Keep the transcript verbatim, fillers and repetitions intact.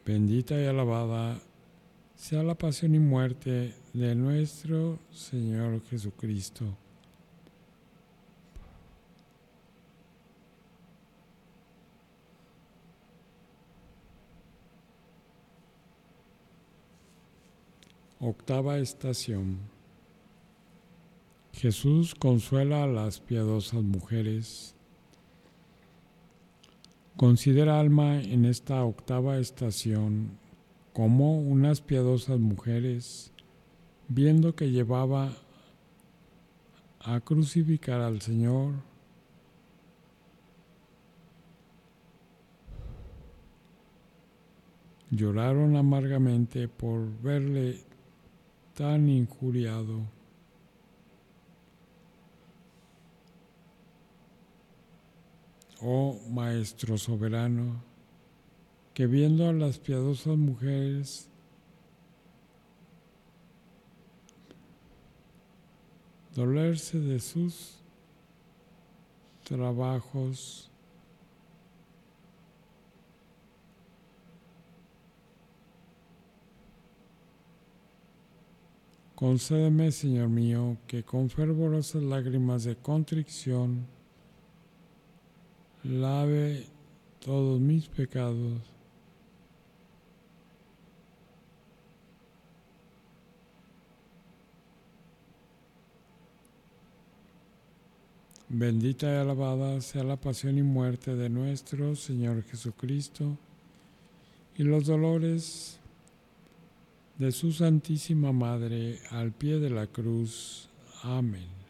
Bendita y alabada sea la pasión y muerte de nuestro Señor Jesucristo. Octava estación. Jesús consuela a las piadosas mujeres. Considera, alma, en esta octava estación cómo unas piadosas mujeres, viendo que llevaba a crucificar al Señor, lloraron amargamente por verle tan injuriado. Oh Maestro soberano, que viendo a las piadosas mujeres dolerse de sus trabajos, concédeme, Señor mío, que con fervorosas lágrimas de contrición lave todos mis pecados. Bendita y alabada sea la pasión y muerte de nuestro Señor Jesucristo y los dolores de su Santísima Madre al pie de la cruz. Amén.